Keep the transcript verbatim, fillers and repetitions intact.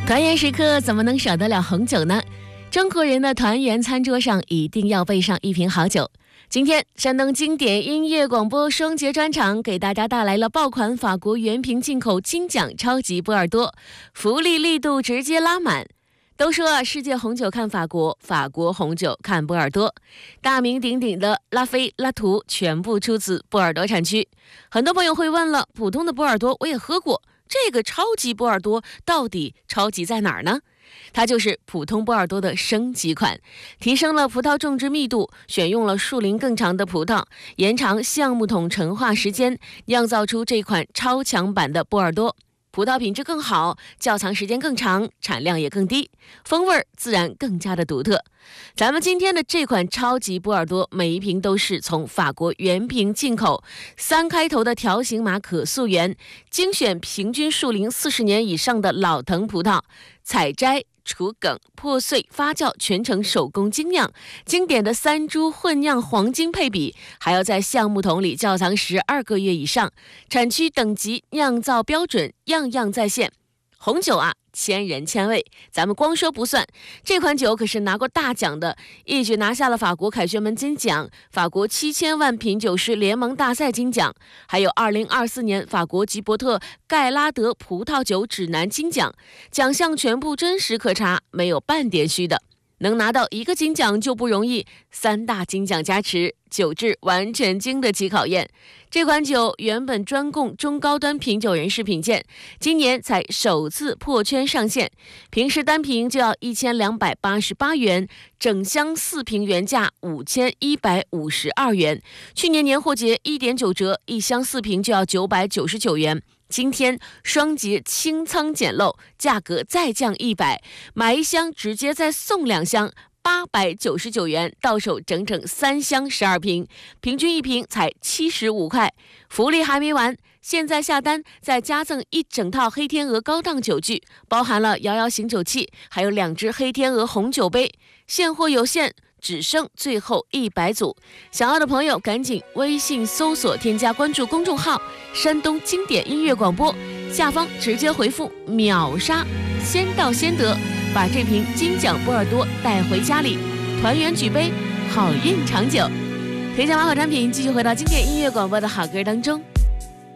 团圆时刻怎么能少得了红酒呢？中国人的团圆餐桌上一定要备上一瓶好酒。今天山东经典音乐广播双节专场给大家带来了爆款法国原瓶进口金奖超级波尔多，福利力度直接拉满。都说啊，世界红酒看法国，法国红酒看波尔多。大名鼎鼎的拉菲、拉图全部出自波尔多产区。很多朋友会问了，普通的波尔多我也喝过，这个超级波尔多到底超级在哪儿呢？它就是普通波尔多的升级款，提升了葡萄种植密度，选用了树龄更长的葡萄，延长橡木桶陈化时间，酿造出这款超强版的波尔多。葡萄品质更好，窖藏时间更长，产量也更低，风味自然更加的独特。咱们今天的这款超级波尔多，每一瓶都是从法国原瓶进口，三开头的条形码可溯源，精选平均树龄四十年以上的老藤葡萄，采摘、除梗、破碎、发酵全程手工精酿，经典的三株混酿黄金配比，还要在橡木桶里窖藏十二个月以上，产区等级、酿造标准样样在线。红酒啊，千人千味，咱们光说不算，这款酒可是拿过大奖的，一举拿下了法国凯旋门金奖、法国七千万品酒师联盟大赛金奖，还有二零二四年法国吉伯特盖拉德葡萄酒指南金奖，奖项全部真实可查，没有半点虚的。能拿到一个金奖就不容易，三大金奖加持，酒质完全经得起考验。这款酒原本专供中高端品酒人士品鉴，今年才首次破圈上线，平时单瓶就要一千两百八十八元，整箱四瓶原价五千一百五十二元，去年年货节 一点九折，一箱四瓶就要九百九十九元。今天双节清仓捡漏，价格再降一百，买一箱直接再送两箱，八百九十九元，到手整整三箱十二瓶，平均一瓶才七十五块。福利还没完，现在下单再加赠一整套黑天鹅高档酒具，包含了摇摇醒酒器，还有两只黑天鹅红酒杯，现货有限，只剩最后一百组，想要的朋友赶紧微信搜索添加关注公众号山东经典音乐广播，下方直接回复秒杀，先到先得，把这瓶金奖波尔多带回家里，团圆举杯，好运长久。推荐完好产品，继续回到经典音乐广播的好歌当中。